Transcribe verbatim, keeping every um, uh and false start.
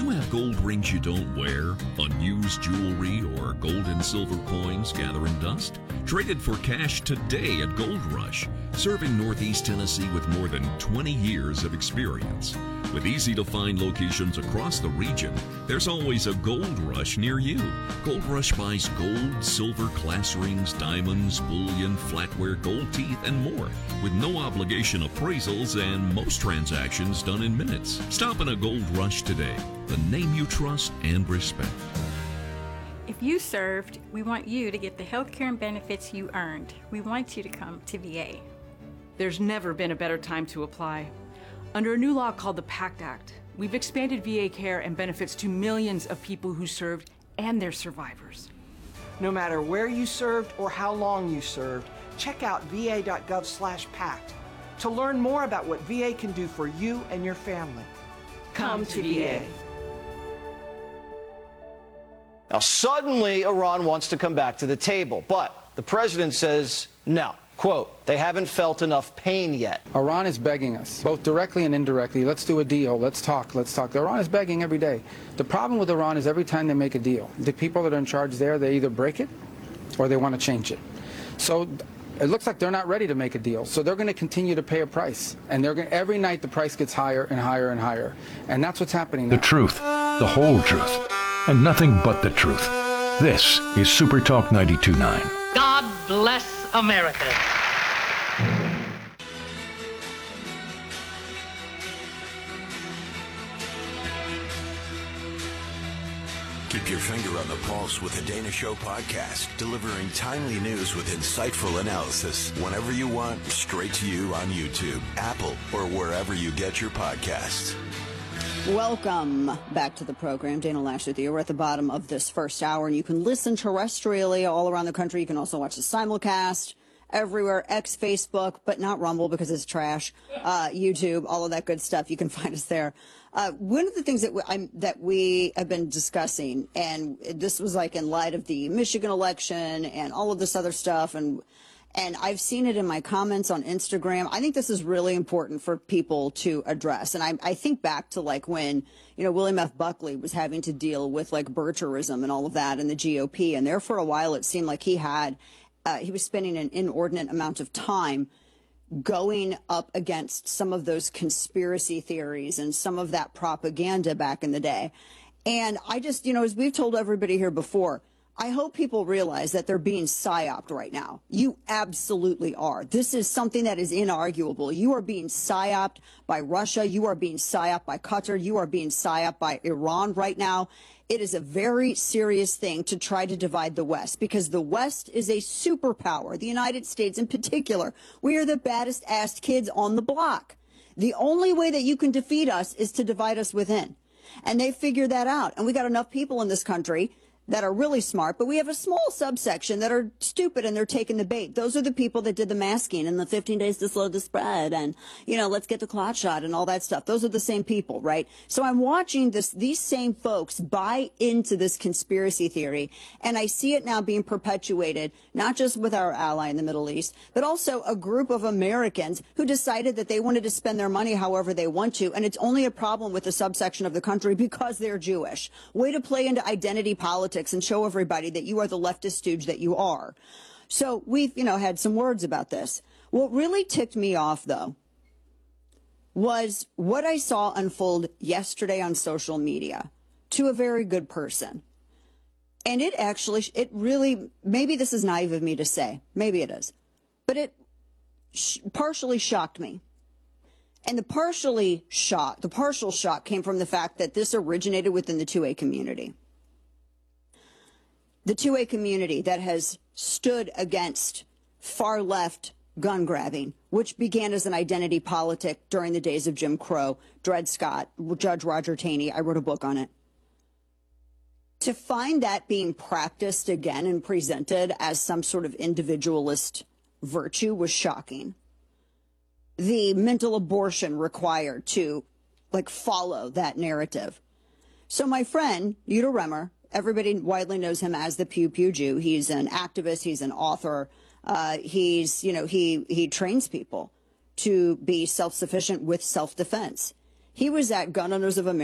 you have gold rings you don't wear, unused jewelry, or gold and silver coins gathering dust? Trade it for cash today at Gold Rush, serving Northeast Tennessee with more than twenty years of experience. With easy-to-find locations across the region, there's always a Gold Rush near you. Gold Rush buys gold, silver, class rings, diamonds, bullion, flatware, gold teeth, and more, with no obligation appraisals and most transactions done in minutes. Stop in a Gold Rush today, the name you trust and respect. If you served, we want you to get the health care and benefits you earned. We want you to come to V A. There's never been a better time to apply. Under a new law called the PACT Act, we've expanded V A care and benefits to millions of people who served and their survivors. No matter where you served or how long you served, check out V A dot gov slash PACT to learn more about what V A can do for you and your family. Come to V A. Now, suddenly, Iran wants to come back to the table, but the president says no. Quote, they haven't felt enough pain yet. Iran is begging us, both directly and indirectly, let's do a deal, let's talk, let's talk. Iran is begging every day. The problem with Iran is every time they make a deal, the people that are in charge there, they either break it or they want to change it. So it looks like they're not ready to make a deal. So they're going to continue to pay a price. And they're going every night the price gets higher and higher and higher. And that's what's happening now. The truth, the whole truth, and nothing but the truth. This is Super Talk ninety-two point nine. God bless America. Keep your finger on the pulse with the Dana Show podcast, delivering timely news with insightful analysis whenever you want, straight to you on YouTube, Apple, or wherever you get your podcasts. Welcome back to the program. Dana Loesch with you. We're at the bottom of this first hour, and you can listen terrestrially all around the country. You can also watch the simulcast everywhere, X, Facebook, but not Rumble because it's trash, uh, YouTube, all of that good stuff. You can find us there. Uh, one of the things that we, I'm, that we have been discussing, and this was like in light of the Michigan election and all of this other stuff, and And I've seen it in my comments on Instagram. I think this is really important for people to address. And I, I think back to like when, you know, William F. Buckley was having to deal with like bircherism and all of that in the G O P. And there for a while, it seemed like he had, uh, he was spending an inordinate amount of time going up against some of those conspiracy theories and some of that propaganda back in the day. And I just, you know, as we've told everybody here before, I hope people realize that they're being psyoped right now. You absolutely are. This is something that is inarguable. You are being psyoped by Russia. You are being psyoped by Qatar. You are being psyoped by Iran right now. It is a very serious thing to try to divide the West because the West is a superpower, the United States in particular. We are the baddest assed kids on the block. The only way that you can defeat us is to divide us within. And they figured that out. And we got enough people in this country that are really smart, but we have a small subsection that are stupid and they're taking the bait. Those are the people that did the masking and the fifteen days to slow the spread and, you know, let's get the clot shot and all that stuff. Those are the same people, right? So I'm watching this, these same folks buy into this conspiracy theory, and I see it now being perpetuated, not just with our ally in the Middle East, but also a group of Americans who decided that they wanted to spend their money however they want to, and it's only a problem with a subsection of the country because they're Jewish. Way to play into identity politics and show everybody that you are the leftist stooge that you are. So we've, you know, had some words about this. What really ticked me off, though, was what I saw unfold yesterday on social media to a very good person. And it actually, it really, maybe this is naive of me to say, maybe it is, but it sh- partially shocked me. And the partially shock, the partial shock came from the fact that this originated within the two A community. The two A community that has stood against far left gun grabbing, which began as an identity politic during the days of Jim Crow, Dred Scott, Judge Roger Taney. I wrote a book on it. To find that being practiced again and presented as some sort of individualist virtue was shocking. The mental abortion required to like follow that narrative. So my friend, Yuta Remmer, everybody widely knows him as the Pew Pew Jew. He's an activist. He's an author. Uh, he's, you know, he, he trains people to be self-sufficient with self-defense. He was at Gun Owners of America.